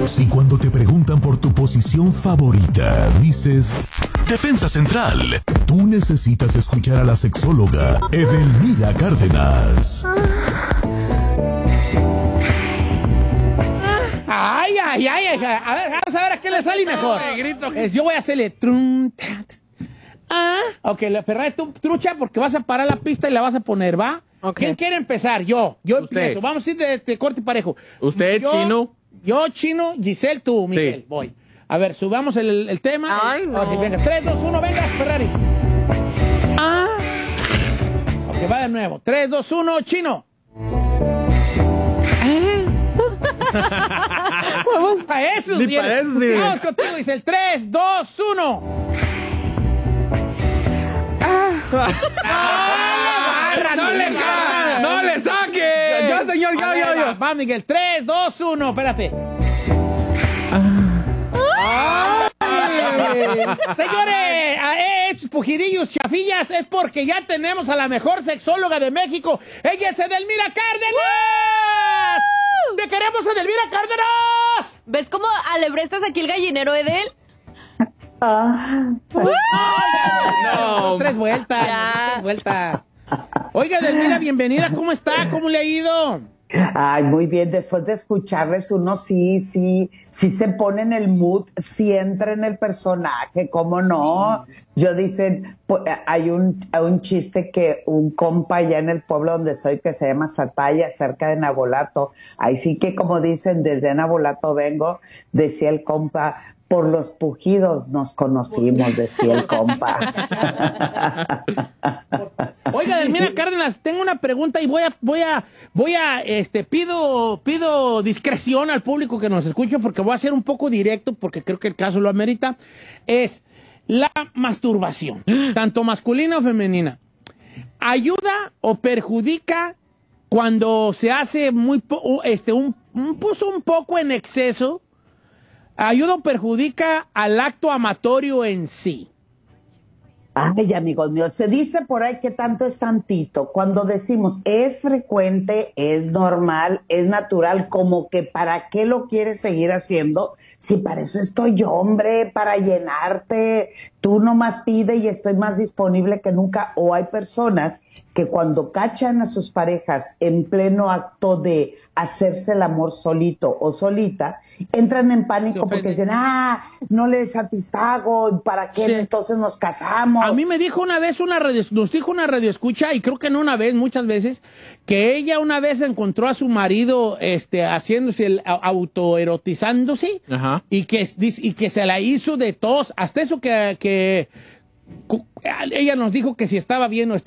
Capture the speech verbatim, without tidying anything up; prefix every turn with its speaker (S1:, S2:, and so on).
S1: Si cuando te preguntan por tu posición favorita, dices defensa central, tú necesitas escuchar a la sexóloga Edelmira Cárdenas.
S2: Ay, ay, ay, ay, a ver, vamos a ver a qué le sale mejor. Es, yo voy a hacerle trun, ta, ta. Ah, ok, la perra es tu trucha porque vas a parar la pista y la vas a poner, ¿va?
S3: Okay.
S2: ¿Quién quiere empezar? Yo, yo
S3: Usted.
S2: empiezo. Vamos a ir de, de corte parejo.
S3: Usted,
S2: yo,
S3: Chino.
S2: Yo, Chino, Giselle, tú, Miguel.
S3: Sí.
S2: Voy. A ver, subamos el, el tema.
S3: Ay, no.
S2: Así, venga, tres, dos, uno, venga, Ferrari. Ah. Ok, va de nuevo. tres, dos, uno, Chino. Vamos para eso.
S3: Ni para eso, sí.
S2: Vamos contigo, dice el tres, dos, uno. Ah,
S3: ¡No le ca- ¡No le saque! Yo, señor, yo,
S2: A ver,
S3: yo,
S2: va,
S3: yo.
S2: Va, Miguel, tres, dos, uno, espérate. Ay. Señores, a estos pujidillos chafillas es porque ya tenemos a la mejor sexóloga de México. Ella es Edelmira Cárdenas. ¡Te queremos, Edelmira Cárdenas!
S4: ¿Ves cómo alebrestas aquí el gallinero, Edel?
S3: No.
S2: Tres vueltas,
S4: Ya.
S2: tres vueltas. Oiga, Edelmira, bienvenida. ¿Cómo está? ¿Cómo le ha ido?
S5: Ay, muy bien. Después de escucharles, uno sí, sí, sí se pone en el mood, sí entra en el personaje, ¿cómo no? Yo dicen, pues, hay un, un chiste que un compa allá en el pueblo donde soy que se llama Sataya, cerca de Nabolato. Ahí sí que, como dicen, desde Nabolato vengo, decía el compa, por los pujidos nos conocimos, decía el compa.
S2: Oiga, Edelmira Cárdenas, tengo una pregunta y voy a, voy a, voy a, este, pido, pido discreción al público que nos escucha porque voy a ser un poco directo porque creo que el caso lo amerita. Es la masturbación, tanto masculina o femenina. ¿Ayuda o perjudica cuando se hace muy, po- este, un, un, puso un poco en exceso? ¿Ayuda o perjudica al acto amatorio en sí?
S5: Ay, amigos míos, se dice por ahí que tanto es tantito. Cuando decimos es frecuente, es normal, es natural, como que ¿para qué lo quieres seguir haciendo? Si para eso estoy yo, hombre, para llenarte. Tú nomás pide y estoy más disponible que nunca. O hay personas que cuando cachan a sus parejas en pleno acto de hacerse el amor solito o solita, entran en pánico porque dicen, ah, no le satisfago, ¿para qué
S2: Sí.
S5: entonces nos casamos?
S2: A mí me dijo una vez una radio, nos dijo una radioescucha, y creo que no una vez, muchas veces, que ella una vez encontró a su marido este, haciéndose, el, a- autoerotizándose,
S3: Ajá.
S2: y que, y que se la hizo de tos, hasta eso que, que cu- ella nos dijo que si estaba bien o estaba